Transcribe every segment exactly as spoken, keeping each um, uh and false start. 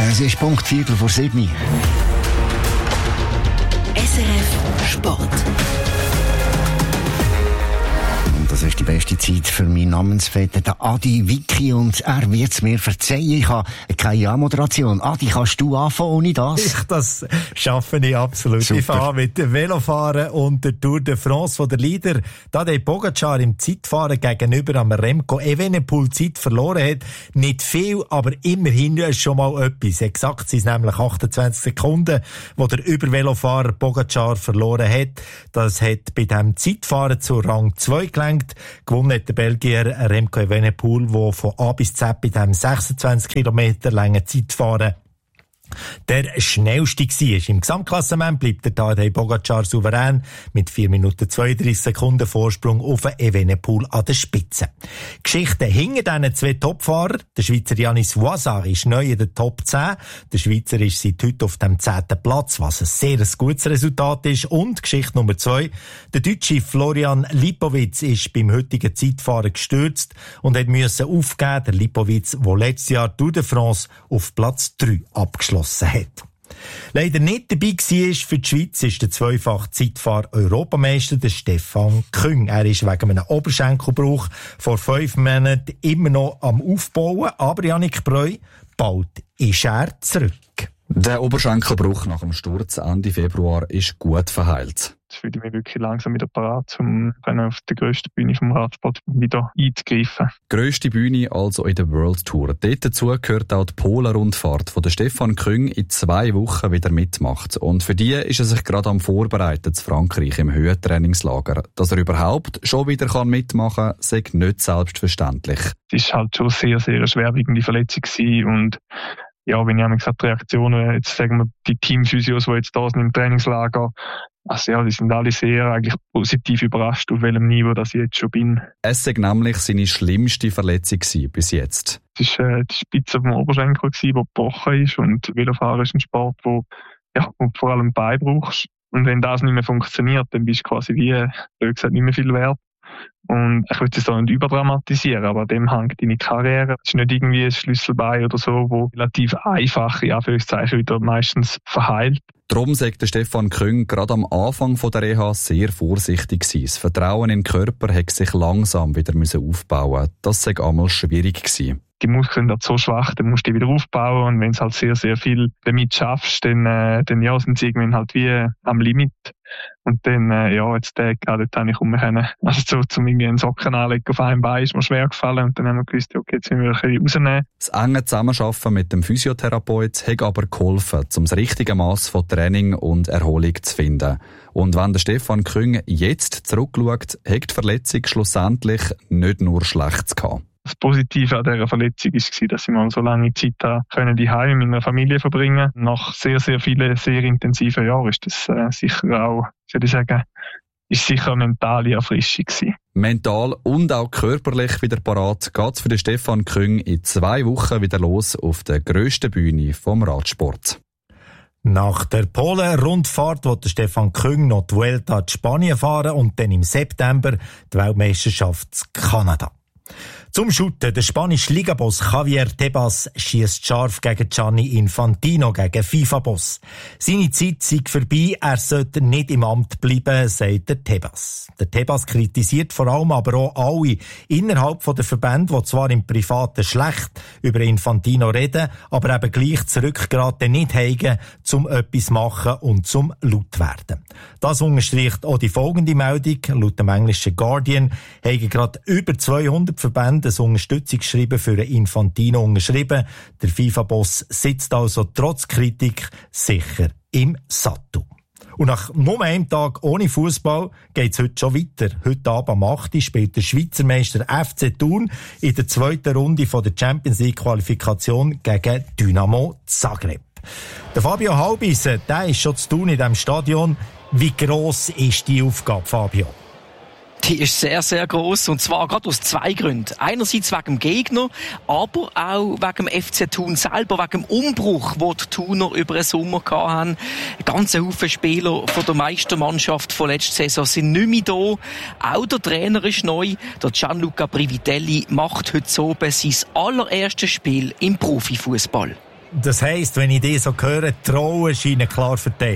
Es ist Punkt Viertel vor sieben. S R F Sport. Das ist die beste Zeit für meinen Namensvetter, der Adi Vicky, und er wird es mir verzeihen. Ich habe keine Anmoderation. Adi, kannst du anfangen ohne das? Ich, das schaffe ich absolut. Super. Ich fange mit dem Velofahren und der Tour de France von der Leader. Da der Pogacar im Zeitfahren gegenüber am Remco Evenepoel Zeit verloren hat. Nicht viel, aber immerhin ist schon mal etwas. Exakt sind es nämlich achtundzwanzig Sekunden, wo der Übervelofahrer Pogacar verloren hat. Das hat bei diesem Zeitfahren zu Rang zwei gelangt. Gewonnen hat der Belgier Remco Evenepoel, der von A bis Z bei diesem sechsundzwanzig Kilometer langen Zeitfahren der schnellste war. Im Gesamtklassement bleibt der Tadej Pogacar souverän mit vier Minuten zweiunddreißig Sekunden Vorsprung auf Evenepoel an der Spitze. Geschichte hinter diesen zwei Topfahrern. Der Schweizer Yannis Voisard ist neu in der Top zehn. Der Schweizer ist seit heute auf dem zehnten Platz, was ein sehr gutes Resultat ist. Und Geschichte Nummer zwei. Der Deutsche Florian Lipowitz ist beim heutigen Zeitfahren gestürzt und hat müssen aufgeben. Der Lipowitz, der letztes Jahr Tour de France auf Platz drei abgeschlossen hat. Leider nicht dabei war für die Schweiz ist der zweifache Zeitfahr-Europameister, der Stefan Küng. Er ist wegen einem Oberschenkelbruch vor fünf Monaten immer noch am Aufbauen, aber Jannik Breu, bald ist er zurück. Der Oberschenkelbruch nach dem Sturz Ende Februar ist gut verheilt. Jetzt fühle ich mich wirklich langsam wieder parat, um auf der grössten Bühne vom Radsport wieder einzugreifen. Grösste Bühne also in der World Tour. Dort dazu gehört auch die Polen-Rundfahrt, von der Stefan Küng in zwei Wochen wieder mitmacht. Und für die ist er sich gerade am Vorbereiten zu Frankreich im Höhentrainingslager. Dass er überhaupt schon wieder mitmachen kann, sei nicht selbstverständlich. Es war halt schon sehr, sehr eine schwerwiegende Verletzung gewesen und ja, wenn ich gesagt die Reaktionen, jetzt sagen wir, die Teamphysios, die jetzt da sind im Trainingslager, also ja, die sind alle sehr eigentlich positiv überrascht, auf welchem Niveau das ich jetzt schon bin. Es war nämlich seine schlimmste Verletzung bis jetzt. Es war äh, die Spitze vom Oberschenkel, die gebrochen ist, und Velofahren ist ein Sport, wo, ja, wo du vor allem Bein brauchst. Und wenn das nicht mehr funktioniert, dann bist du quasi wie, wie gesagt, nicht mehr viel wert. Und ich will es da nicht überdramatisieren, aber dem hängt deine Karriere. Es ist nicht irgendwie ein Schlüsselbein oder so, wo relativ einfach, in Anführungszeichen, wieder meistens verheilt. Darum sagt der Stefan Küng gerade am Anfang der Reha sehr vorsichtig gewesen. Das Vertrauen in den Körper hat sich langsam wieder aufbauen. Das sei einmal schwierig gewesen. Die Muskeln sind so schwach, dann musst du die wieder aufbauen. Und wenn du halt sehr, sehr viel damit schaffst, dann, äh, dann ja, sind sie irgendwann halt wie am Limit. Und dann, äh, ja, jetzt der gerade dort habe ich umgekommen. Also so, zum irgendwie einen Socken anlegen auf einem Bein ist mir schwer gefallen. Und dann haben wir gewusst, okay, jetzt müssen wir ein bisschen rausnehmen. Das enge Zusammenarbeiten mit dem Physiotherapeut hat aber geholfen, um das richtige Maß von Training und Erholung zu finden. Und wenn der Stefan Küng jetzt zurückschaut, hat die Verletzung schlussendlich nicht nur Schlechtes gehabt. Das Positive an dieser Verletzung war, dass ich mal so lange Zeit daheim mit meiner Familie verbringen konnte. Nach sehr, sehr vielen, sehr intensiven Jahren ist das äh, sicher auch, soll ich sagen, ist sicher eine mentale Erfrischung gewesen. Mental und auch körperlich wieder parat geht's für den Stefan Küng in zwei Wochen wieder los auf der grössten Bühne vom Radsport. Nach der Polen-Rundfahrt wird Stefan Küng noch die Vuelta in Spanien fahren und dann im September die Weltmeisterschaft in Kanada. Zum Shooten. Der spanische Ligaboss Javier Tebas schiesst scharf gegen Gianni Infantino, gegen FIFA-Boss. Seine Zeit sei vorbei, er sollte nicht im Amt bleiben, sagt der Tebas. Der Tebas kritisiert vor allem aber auch alle innerhalb der Verbände, die zwar im Privaten schlecht über Infantino reden, aber eben gleich zurückgeraten nicht haben, um etwas zu machen und zum laut werden. Das unterstreicht auch die folgende Meldung. Laut dem englischen Guardian haben gerade über zweihundert Verbände ein Unterstützungsschreiben für einen Infantino unterschrieben. Der FIFA-Boss sitzt also trotz Kritik sicher im Sattel. Und nach nur einem Tag ohne Fußball geht's heute schon weiter. Heute Abend am acht Uhr spielt der Schweizer Meister F C Thun in der zweiten Runde von der Champions League Qualifikation gegen Dynamo Zagreb. Der Fabio Halbisen, der ist schon zu Thun in diesem Stadion. Wie gross ist die Aufgabe, Fabio? Die ist sehr, sehr gross, und zwar gerade aus zwei Gründen. Einerseits wegen dem Gegner, aber auch wegen dem F C Thun selber, wegen dem Umbruch, den die Thuner über den Sommer hatten. Ein ganzer Haufen Spieler von der Meistermannschaft von letzter Saison sind nicht mehr da. Auch der Trainer ist neu. Der Gianluca Privitelli macht heute oben sein allererstes Spiel im Profifußball. Das heisst, wenn ich die so höre, die Rollen scheinen klar verteilt.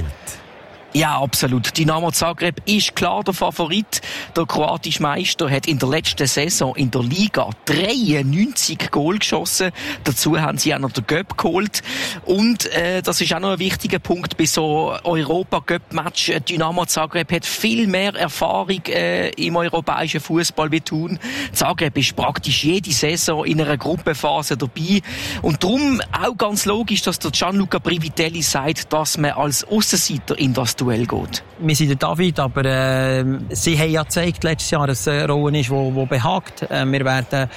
Ja, absolut. Dynamo Zagreb ist klar der Favorit. Der kroatische Meister hat in der letzten Saison in der Liga dreiundneunzig Goal geschossen. Dazu haben sie auch noch den Göpp geholt. Und äh, das ist auch noch ein wichtiger Punkt bei so Europa-Göpp-Match. Dynamo Zagreb hat viel mehr Erfahrung äh, im europäischen Fußball wie Thun. Zagreb ist praktisch jede Saison in einer Gruppenphase dabei. Und darum auch ganz logisch, dass der Gianluca Privitelli sagt, dass man als Aussenseiter in das Duell geht. Wir sind der David, aber äh, sie haben ja gezeigt letztes Jahr, dass es eine Rolle ist, die behagt. Äh, wir werden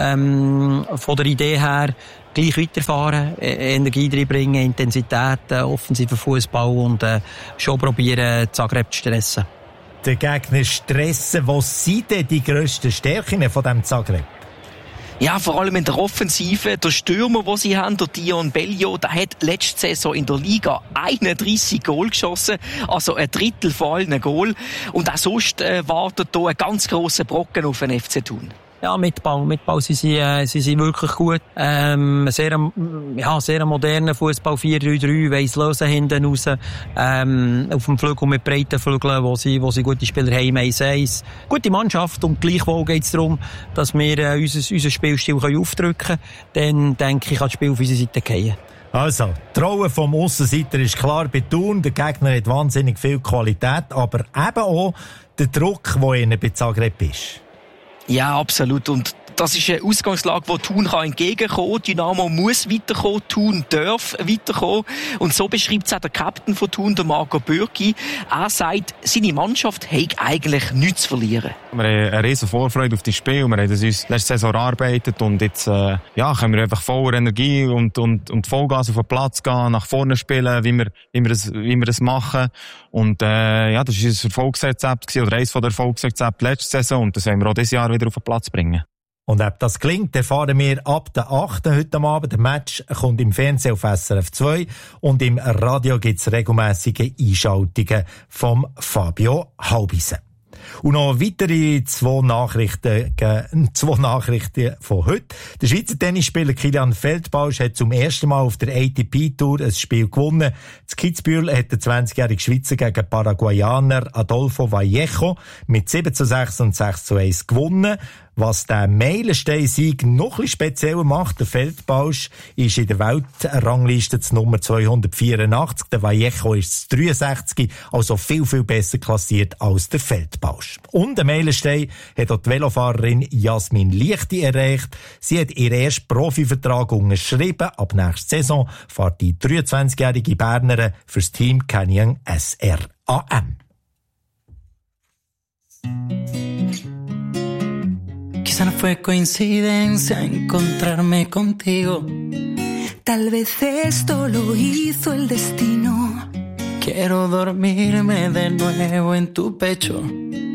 ähm, von der Idee her gleich weiterfahren, äh, Energie reinbringen, Intensität, äh, offensiver Fußball und äh, schon probieren, Zagreb zu stressen. Den Gegner stressen, was sind denn die grössten Stärken von diesem Zagreb? Ja, vor allem in der Offensive. Der Stürmer, den sie haben, der Dion Bellio, der hat letzte Saison in der Liga einunddreissig Goal geschossen. Also ein Drittel von allen Goal. Und auch sonst äh, wartet hier ein ganz grosser Brocken auf den F C Thun. Ja, Mitbau, Mitbau, sie sind, äh, sie sind wirklich gut. Ähm, sehr, ja, sehr moderner Fußball, vier drei drei, weiss lösen hinten raus. Ähm, auf dem Flügel mit breiten Flügeln, wo sie, wo sie gute Spieler haben, eins eins. Gute Mannschaft und gleichwohl geht es darum, dass wir äh, unser, unser Spielstil können aufdrücken können. Dann, denke ich, kann das Spiel auf unsere Seite fallen. Also, die Rolle vom Aussenseiter ist klar bei Thun. Der Gegner hat wahnsinnig viel Qualität, aber eben auch der Druck, der ihnen bei Zagreb ist. Ja, absolut. Und das ist eine Ausgangslage, die Thun kann entgegenkommen kann. Dynamo muss weiterkommen, Thun darf weiterkommen. Und so beschreibt es auch der Captain von Thun, der Marco Bürki. Er sagt, seine Mannschaft hat eigentlich nichts zu verlieren. Wir haben eine riesen Vorfreude auf das Spiel. Wir haben das uns letzte Saison erarbeitet und jetzt äh, ja, können wir einfach voller Energie und, und, und Vollgas auf den Platz gehen, nach vorne spielen, wie wir, wie wir, das, wie wir das machen. Und äh, ja, das war unser Erfolgsrezept gewesen, oder eines der Erfolgsrezepte letzte Saison und das wollen wir auch dieses Jahr wieder auf den Platz bringen. Und ob das gelingt, erfahren wir ab der achten heute Abend. Der Match kommt im Fernsehen auf S R F zwei und im Radio gibt's regelmässige Einschaltungen vom Fabio Halbisen. Und noch weitere zwei Nachrichten, zwei Nachrichten von heute. Der Schweizer Tennisspieler Kilian Feldbausch hat zum ersten Mal auf der A T P-Tour ein Spiel gewonnen. In Kitzbühel hat der zwanzigjährige Schweizer gegen Paraguayaner Adolfo Vallejo mit sieben zu sechs und sechs zu eins gewonnen. Was den Meilenstein-Sieg noch ein bisschen spezieller macht, der Feldbausch ist in der Weltrangliste zu Nummer zweihundertvierundachtzig, der Vallejo ist dreiundsechzig, also viel, viel besser klassiert als der Feldbausch. Und den Meilenstein hat auch die Velofahrerin Jasmin Lichti erreicht. Sie hat ihren ersten Profivertrag unterschrieben. Ab nächster Saison fährt die dreiundzwanzigjährige Bernerin fürs Team Canyon S R A M. Quizá no fue coincidencia encontrarme contigo. Tal vez esto lo hizo el destino. Quiero dormirme de nuevo en tu pecho.